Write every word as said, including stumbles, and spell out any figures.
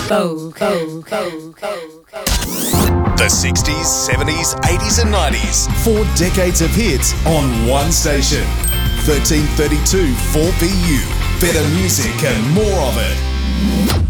Go, go, go, go, go. The sixties, seventies, eighties and nineties. Four decades of hits on one station. thirteen thirty-two four B U. Better music and more of it.